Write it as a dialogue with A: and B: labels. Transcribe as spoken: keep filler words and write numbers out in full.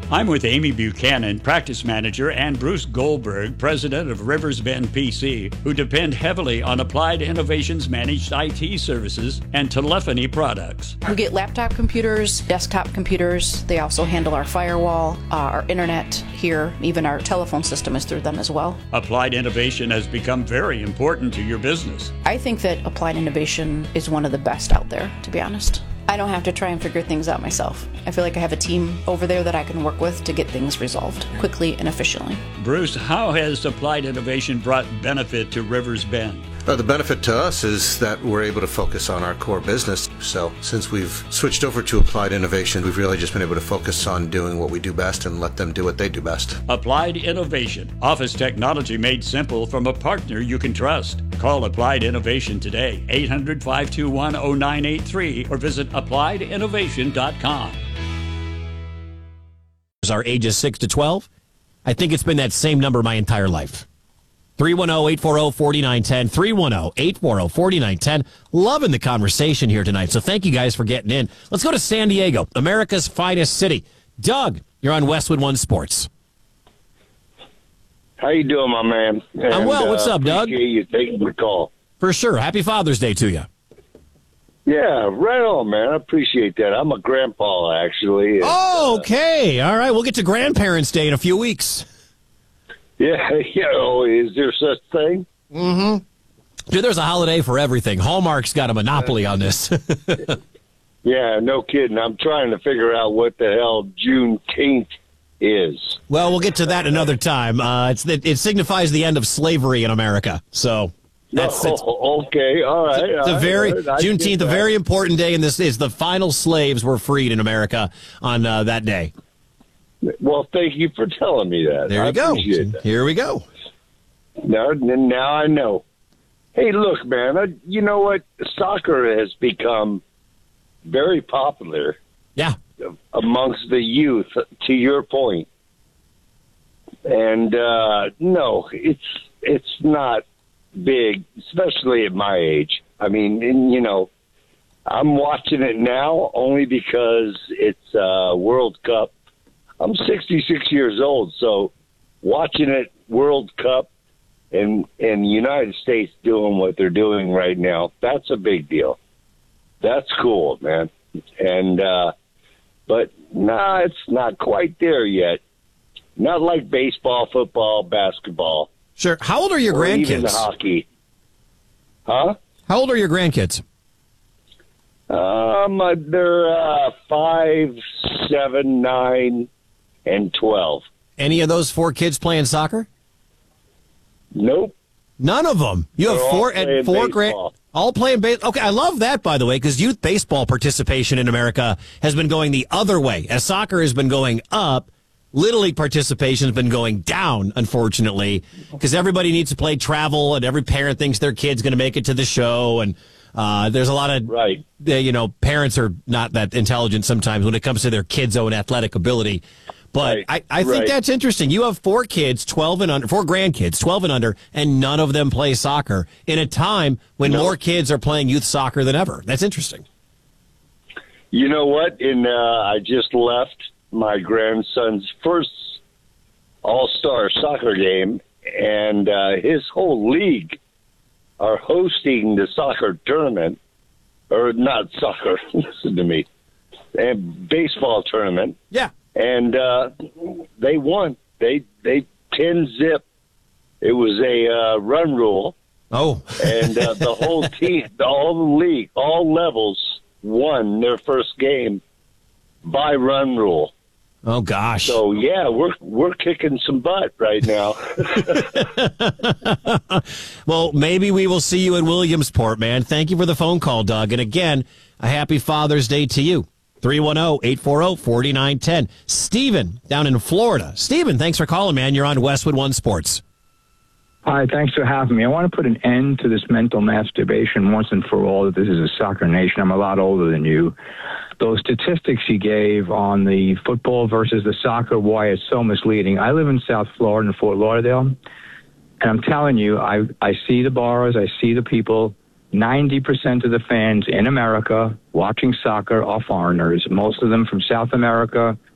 A: I'm with Amy Buchanan, practice manager, and Bruce Goldberg, president of Rivers Bend P C, who depend heavily on Applied Innovations managed I T services and telephony products.
B: We get laptop computers, desktop computers. They also handle our firewall, uh, our internet here. Even our telephone system is through them as well.
A: Applied Innovation has become very important to your business.
B: I think that Applied Innovation is one of the best out there, to be honest. I don't have to try and figure things out myself. I feel like I have a team over there that I can work with to get things resolved quickly and efficiently.
A: Bruce, how has Applied Innovation brought benefit to Rivers Bend?
C: Uh, the benefit to us is that we're able to focus on our core business. So since we've switched over to Applied Innovation, we've really just been able to focus on doing what we do best and let them do what they do best.
A: Applied Innovation. Office technology made simple from a partner you can trust. Call Applied Innovation today, eight hundred, five two one, zero nine eight three, or visit applied innovation dot com.
D: Our ages six to twelve. I think it's been that same number my entire life. three one zero, eight four zero, four nine one zero, three one zero, eight four zero, four nine one zero. Loving the conversation here tonight, so thank you guys for getting in. Let's go to San Diego, America's finest city. Doug, you're on Westwood One Sports.
E: How you doing, my man? And,
D: I'm well. What's
E: uh,
D: up, Doug?
E: Appreciate you taking the call.
D: For sure. Happy Father's Day to you.
E: Yeah, right on, man. I appreciate that. I'm a grandpa, actually. And,
D: oh, okay. All right. We'll get to Grandparents' Day in a few weeks.
E: Yeah, you know, is there such thing?
D: Mm-hmm. Dude, there's a holiday for everything. Hallmark's got a monopoly on this.
E: Yeah, no kidding. I'm trying to figure out what the hell Juneteenth is.
D: Well, we'll get to that another time. Uh, it's it, it signifies the end of slavery in America. So that's it's,
E: oh, okay. All right.
D: It's a very Juneteenth, a very important day, and this is the final slaves were freed in America on uh, that day.
E: Well, thank you for telling me that.
D: There you
E: I
D: go.
E: That.
D: Here we go.
E: Now, now I know. Hey, look, man. I, you know what? Soccer has become very popular.
D: Yeah.
E: Amongst the youth, to your point. And uh, no, it's it's not big, especially at my age. I mean, and, you know, I'm watching it now only because it's uh, World Cup. I'm sixty-six years old, so watching it World Cup and and the United States doing what they're doing right now, that's a big deal. That's cool, man. And uh, but nah, it's not quite there yet. Not like baseball, football, basketball.
D: Sure. How old are your
E: or
D: grandkids?
E: Even hockey. Huh?
D: How old are your grandkids?
E: Um, uh, they're uh, five, seven, nine, and twelve.
D: Any of those four kids playing soccer?
E: Nope.
D: None of them. You
E: They're
D: have four
E: all
D: and four
E: baseball.
D: grand. All playing baseball. Okay, I love that, by the way, because youth baseball participation in America has been going the other way. As soccer has been going up, Little League participation has been going down, unfortunately, because everybody needs to play travel, and every parent thinks their kid's going to make it to the show, and uh, there's a lot of,
E: right.
D: uh, you know, parents are not that intelligent sometimes when it comes to their kids' own athletic ability. But
E: Right.
D: I, I think
E: Right.
D: that's interesting. You have four kids, twelve and under, four grandkids, twelve and under, and none of them play soccer in a time when
E: No.
D: more kids are playing youth soccer than ever. That's interesting.
E: You know what? In uh, I just left my grandson's first all-star soccer game, and uh, his whole league are hosting the soccer tournament, or not soccer, listen to me, and baseball tournament.
D: Yeah.
E: And uh, they won. They they ten zip. It was a uh, run rule.
D: Oh.
E: And uh, the whole team, the, all the league, all levels won their first game by run rule.
D: Oh gosh.
E: So yeah, we're we're kicking some butt right now.
D: Well, maybe we will see you in Williamsport, man. Thank you for the phone call, Doug. And again, a happy Father's Day to you. three one zero, eight four zero, four nine one zero. Stephen, down in Florida. Stephen, thanks for calling, man. You're on Westwood One Sports.
F: Hi, thanks for having me. I want to put an end to this mental masturbation once and for all that this is a soccer nation. I'm a lot older than you. Those statistics you gave on the football versus the soccer, why it's so misleading. I live in South Florida, in Fort Lauderdale, and I'm telling you, I, I see the bars, I see the people. ninety percent of the fans in America watching soccer are foreigners, most of them from South America,